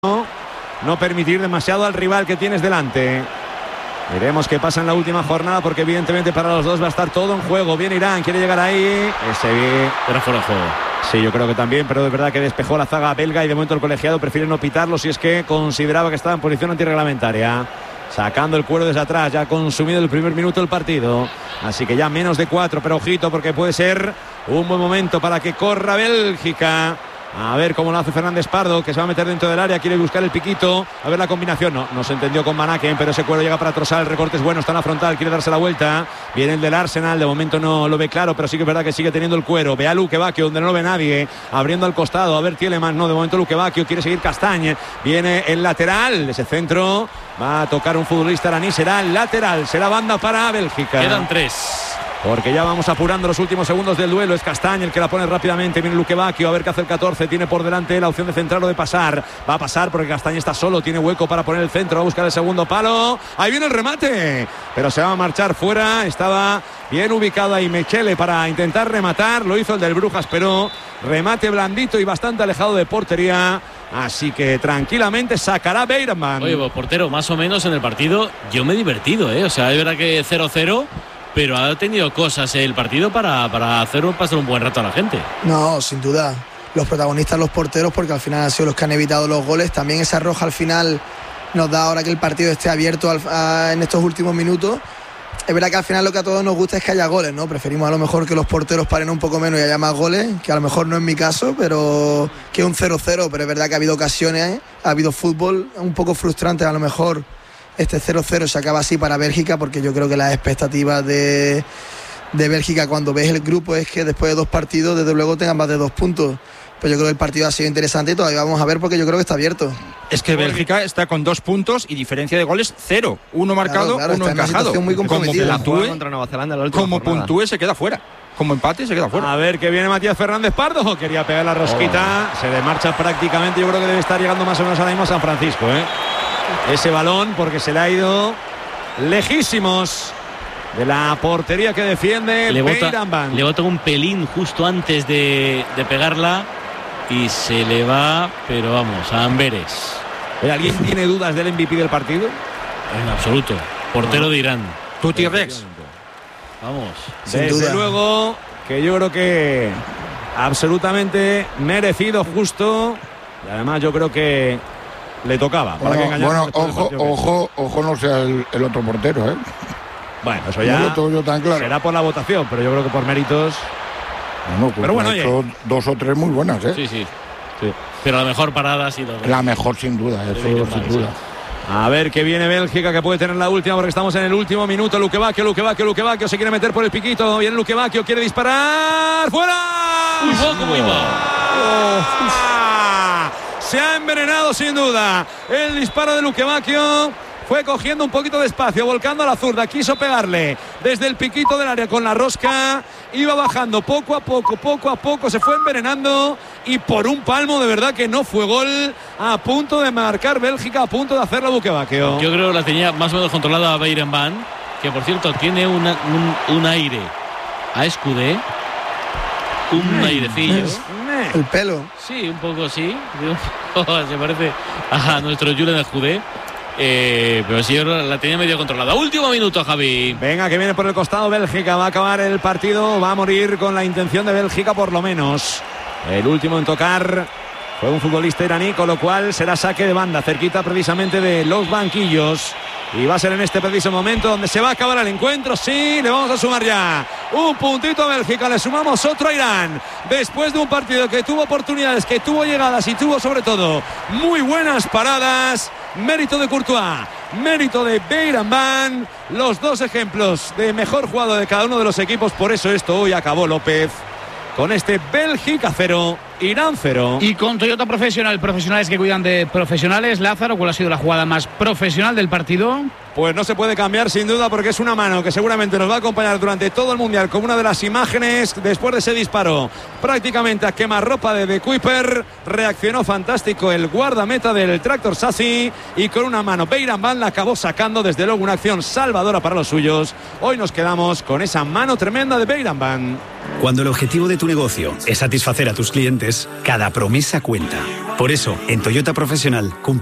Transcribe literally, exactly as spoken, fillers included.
no permitir demasiado al rival que tienes delante. Veremos qué pasa en la última jornada, porque evidentemente para los dos va a estar todo en juego. Viene Irán, quiere llegar ahí. Ese bien. Era fuera de juego. Sí, yo creo que también, pero de verdad que despejó la zaga belga y de momento el colegiado prefiere no pitarlo si es que consideraba que estaba en posición antirreglamentaria. Sacando el cuero desde atrás, ya ha consumido el primer minuto del partido. Así que ya menos de cuatro, pero ojito porque puede ser un buen momento para que corra Bélgica. A ver cómo lo hace Fernández Pardo, que se va a meter dentro del área, quiere buscar el piquito, a ver la combinación, no, no se entendió con Van Aken, pero ese cuero llega para Trossard, el recorte es bueno, está en la frontal, quiere darse la vuelta, viene el del Arsenal, de momento no lo ve claro, pero sí que es verdad que sigue teniendo el cuero, ve a Luque Bacchio, donde no lo ve nadie, abriendo al costado, a ver Tielemans, no, de momento Luque Bacchio, quiere seguir Castagne, viene el lateral, ese centro, va a tocar un futbolista iraní, será el lateral, será banda para Bélgica. Quedan tres. Porque ya vamos apurando los últimos segundos del duelo. Es Castagne el que la pone rápidamente. Viene Luque Bacchio, a ver qué hace el catorce. Tiene por delante la opción de centrar o de pasar. Va a pasar porque Castagne está solo. Tiene hueco para poner el centro. Va a buscar el segundo palo. Ahí viene el remate. Pero se va a marchar fuera. Estaba bien ubicado ahí Mechele para intentar rematar. Lo hizo el del Brujas, pero remate blandito y bastante alejado de portería. Así que tranquilamente sacará Beirman. Oye, pues, portero, más o menos en el partido yo me he divertido, ¿eh? O sea, es verdad que cero cero, pero ha tenido cosas el partido para, para hacer pasar un buen rato a la gente. No, sin duda. Los protagonistas, los porteros, porque al final han sido los que han evitado los goles. También esa roja al final nos da ahora que el partido esté abierto al, a, en estos últimos minutos. Es verdad que al final lo que a todos nos gusta es que haya goles, ¿no? Preferimos a lo mejor que los porteros paren un poco menos y haya más goles, que a lo mejor no es mi caso, pero que un cero cero, pero es verdad que ha habido ocasiones, ¿eh? Ha habido fútbol un poco frustrante, a lo mejor este cero cero se acaba así para Bélgica, porque yo creo que las expectativas de, de Bélgica cuando ves el grupo es que después de dos partidos desde luego tengan más de dos puntos. Pues yo creo que el partido ha sido interesante y todavía vamos a ver porque yo creo que está abierto. Es que Bélgica está con dos puntos y diferencia de goles cero. Uno marcado, claro, claro, uno está en encajado. Muy como puntúe, contra Nueva Zelanda la última como jornada. puntúe se queda fuera. Como empate se queda fuera. A ver que viene Matías Fernández Pardo. Quería pegar la rosquita. Oh. Se le marcha prácticamente. Yo creo que debe estar llegando más o menos ahora mismo a San Francisco, ¿eh? Ese balón porque se le ha ido lejísimos de la portería que defiende le bota, Beirman. le bota un pelín justo antes de, de pegarla y se le va, pero vamos, a Amberes. ¿Alguien tiene dudas del M V P del partido? En absoluto. Portero no. de Irán. Tuti Rex. Vamos. Sin Desde duda. luego que yo creo que absolutamente merecido, justo, y además yo creo que le tocaba. Bueno, para que bueno ojo, ojo, ojo no sea el, el otro portero, ¿eh? Bueno, eso ya no yo tan claro. será por la votación, pero yo creo que por méritos. Bueno, pues pero bueno, ha hecho oye. dos o tres muy buenas, ¿eh? Sí, sí, sí. Pero la mejor parada ha sido. La mejor sin duda, eso sin duda. duda. A ver que viene Bélgica, que puede tener la última porque estamos en el último minuto. Luque Bacchio, Luque Bacchio, Luque Bacchio se quiere meter por el piquito. Viene Luque Bacchio, quiere disparar. ¡Fuera! Muy poco, muy poco. Se ha envenenado sin duda el disparo de Luque Bacchio. Fue cogiendo un poquito de espacio, volcando a la zurda, quiso pegarle desde el piquito del área con la rosca, iba bajando poco a poco, poco a poco, se fue envenenando y por un palmo de verdad que no fue gol, a punto de marcar Bélgica, a punto de hacerlo Luque Bacchio. Yo creo que la tenía más o menos controlada Beirman, que por cierto tiene una, un, un aire a Escudé, un airecillo. El pelo. Sí, un poco sí, se parece a nuestro Julen Escudé. Eh, pero sí, la tenía medio controlada. Último minuto, Javi. Venga, que viene por el costado Bélgica. Va a acabar el partido. Va a morir con la intención de Bélgica, por lo menos. El último en tocar fue un futbolista iraní, con lo cual será saque de banda, cerquita precisamente de los banquillos. Y va a ser en este preciso momento donde se va a acabar el encuentro. Sí, le vamos a sumar ya un puntito a Bélgica. Le sumamos otro a Irán. Después de un partido que tuvo oportunidades, que tuvo llegadas y tuvo sobre todo muy buenas paradas. Mérito de Courtois, mérito de Beirman. Los dos ejemplos de mejor jugado de cada uno de los equipos. Por eso esto hoy acabó, López, con este Bélgica cero, Irán cero. Y con Toyota Profesional, profesionales que cuidan de profesionales. Lázaro, ¿cuál ha sido la jugada más profesional del partido? Pues no se puede cambiar sin duda porque es una mano que seguramente nos va a acompañar durante todo el Mundial como una de las imágenes después de ese disparo prácticamente a quemarropa de De Kuiper. Reaccionó fantástico el guardameta del Tractor Sassi y con una mano Beirman la acabó sacando, desde luego una acción salvadora para los suyos. Hoy nos quedamos con esa mano tremenda de Beirman. Cuando el objetivo de tu negocio es satisfacer a tus clientes, cada promesa cuenta. Por eso, en Toyota Profesional,